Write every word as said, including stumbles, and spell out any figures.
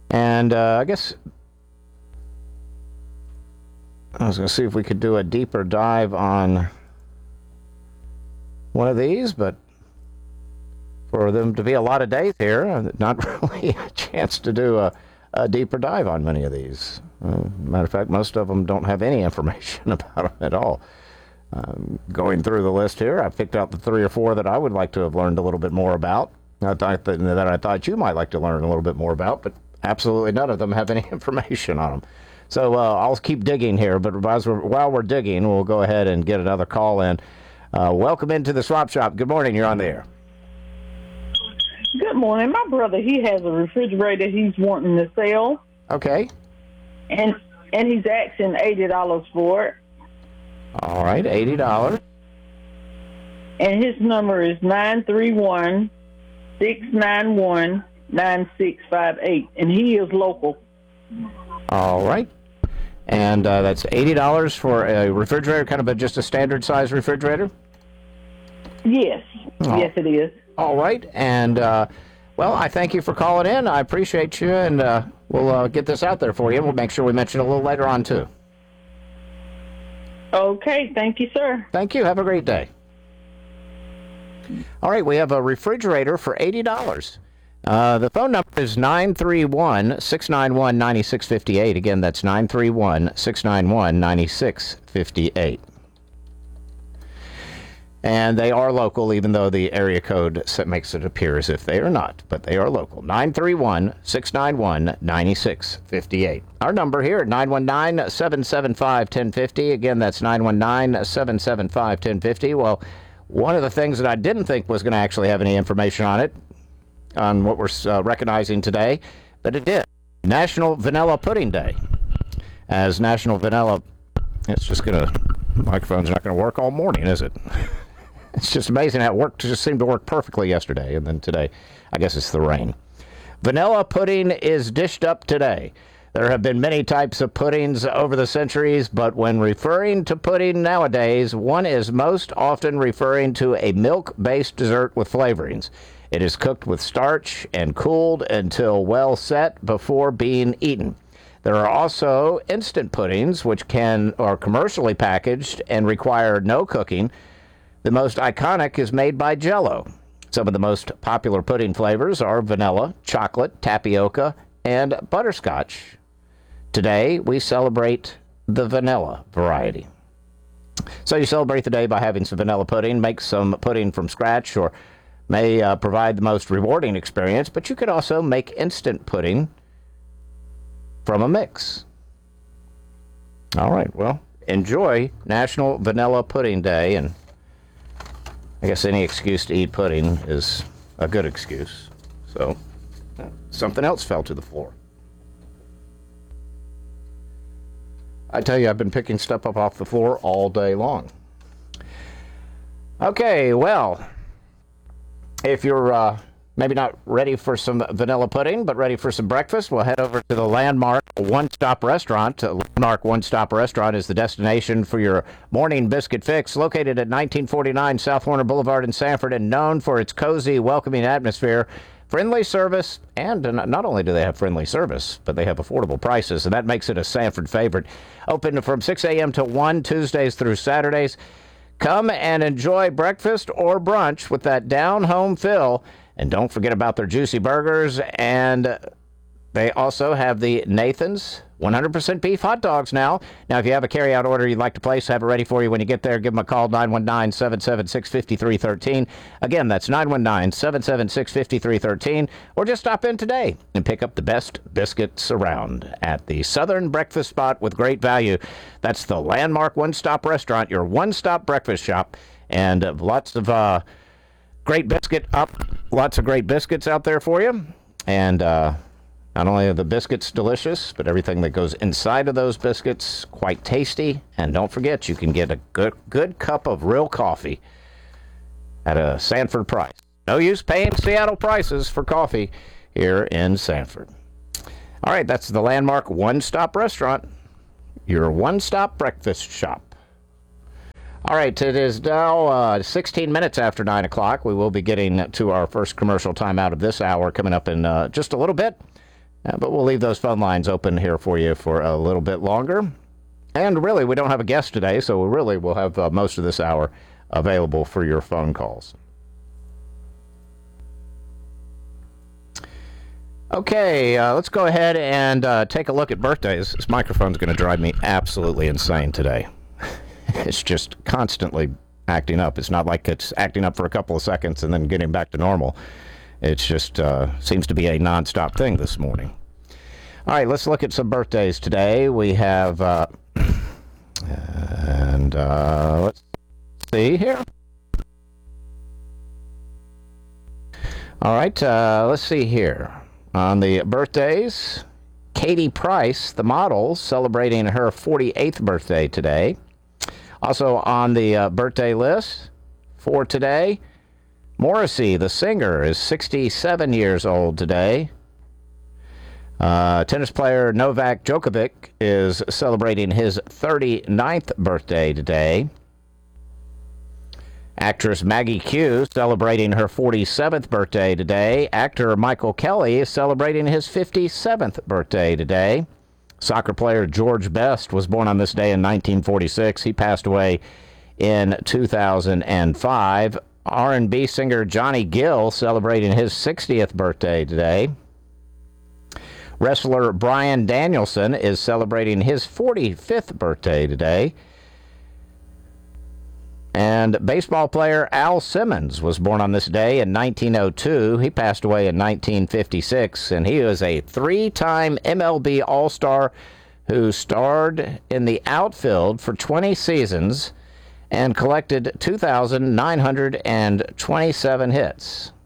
And uh, I guess I was going to see if we could do a deeper dive on one of these, but for them to be a lot of days here, not really a chance to do a, a deeper dive on many of these. Uh, matter of fact, most of them don't have any information about them at all. Um, going through the list here, I picked out the three or four that I would like to have learned a little bit more about. I thought that, that I thought you might like to learn a little bit more about, but absolutely none of them have any information on them. So uh, I'll keep digging here, but as we're, while we're digging, we'll go ahead and get another call in. Uh, welcome into the Swap Shop. Good morning. You're on the air. Good morning. My brother, he has a refrigerator he's wanting to sell. Okay. And and he's asking eighty dollars for it. All right, eighty dollars. And his number is nine three one, six nine one, nine six five eight. And he is local. All right. And uh, that's eighty dollars for a refrigerator, kind of a, just a standard size refrigerator? Yes. Oh. Yes, it is. All right. And, uh, well, I thank you for calling in. I appreciate you, and uh, we'll uh, get this out there for you. We'll make sure we mention it a little later on, too. Okay. Thank you, sir. Thank you. Have a great day. All right. We have a refrigerator for eighty dollars. Uh, the phone number is nine three one, six nine one, nine six five eight. Again, that's nine three one, six nine one, nine six five eight. And they are local, even though the area code makes it appear as if they are not. But they are local. nine three one, six nine one, nine six five eight. Our number here at nine one nine, seven seven five, one zero five zero. Again, that's nine one nine, seven seven five, one zero five zero. Well, one of the things that I didn't think was going to actually have any information on it, on what we're uh, recognizing today, but it did. National Vanilla Pudding Day. As National Vanilla, it's just going to, microphone's not going to work all morning, is it? It's just amazing how it worked. It just seemed to work perfectly yesterday, and then today, I guess it's the rain. Vanilla pudding is dished up today. There have been many types of puddings over the centuries, but when referring to pudding nowadays, one is most often referring to a milk-based dessert with flavorings. It is cooked with starch and cooled until well set before being eaten. There are also instant puddings, which can are commercially packaged and require no cooking. The most iconic is made by Jell-O. Some of the most popular pudding flavors are vanilla, chocolate, tapioca, and butterscotch. Today, we celebrate the vanilla variety. So you celebrate the day by having some vanilla pudding, make some pudding from scratch, or may uh, provide the most rewarding experience, but you could also make instant pudding from a mix. All right, well, enjoy National Vanilla Pudding Day, and I guess any excuse to eat pudding is a good excuse. So, something else fell to the floor. I tell you, I've been picking stuff up off the floor all day long. Okay, well, if you're uh, maybe not ready for some vanilla pudding, but ready for some breakfast, we'll head over to the Landmark One-Stop Restaurant. Uh, Landmark One-Stop Restaurant is the destination for your morning biscuit fix, located at nineteen forty-nine South Warner Boulevard in Sanford, and known for its cozy, welcoming atmosphere, friendly service, and uh, not only do they have friendly service, but they have affordable prices, and that makes it a Sanford favorite. Open from six a.m. to one, Tuesdays through Saturdays. Come and enjoy breakfast or brunch with that down-home feel. And don't forget about their juicy burgers. And they also have the Nathan's one hundred percent beef hot dogs now. Now, if you have a carry-out order you'd like to place, have it ready for you when you get there. Give them a call, nine one nine, seven seven six, five three one three. Again, that's nine one nine, seven seven six, five three one three. Or just stop in today and pick up the best biscuits around at the Southern Breakfast Spot with great value. That's the Landmark One-Stop Restaurant, your one-stop breakfast shop. And uh, lots of uh, great biscuit up, lots of great biscuits out there for you. And uh, not only are the biscuits delicious, but everything that goes inside of those biscuits, quite tasty. And don't forget, you can get a good, good cup of real coffee at a Sanford price. No use paying Seattle prices for coffee here in Sanford. All right, that's the Landmark One-Stop Restaurant, your one-stop breakfast shop. All right, it is now uh, sixteen minutes after nine o'clock. We will be getting to our first commercial timeout of this hour coming up in uh, just a little bit. Uh, but we'll leave those phone lines open here for you for a little bit longer. And really, we don't have a guest today, so really we'll have uh, most of this hour available for your phone calls. Okay, uh, let's go ahead and uh, take a look at birthdays. This microphone's going to drive me absolutely insane today. It's just constantly acting up. It's not like it's acting up for a couple of seconds and then getting back to normal. It just uh, seems to be a nonstop thing this morning. All right, let's look at some birthdays today. We have, uh, and uh, let's see here. All right, uh, let's see here. On the birthdays, Katie Price, the model, celebrating her forty-eighth birthday today. Also on the uh, birthday list for today, Morrissey, the singer, is sixty-seven years old today. Uh, tennis player Novak Djokovic is celebrating his thirty-ninth birthday today. Actress Maggie Q celebrating her forty-seventh birthday today. Actor Michael Kelly is celebrating his fifty-seventh birthday today. Soccer player George Best was born on this day in nineteen forty-six. He passed away in two thousand five. R and B singer Johnny Gill celebrating his sixtieth birthday today. Wrestler Bryan Danielson is celebrating his forty-fifth birthday today. And baseball player Al Simmons was born on this day in nineteen oh two. He passed away in nineteen fifty-six, and he was a three-time M L B All-Star who starred in the outfield for twenty seasons and collected two thousand nine hundred twenty-seven hits.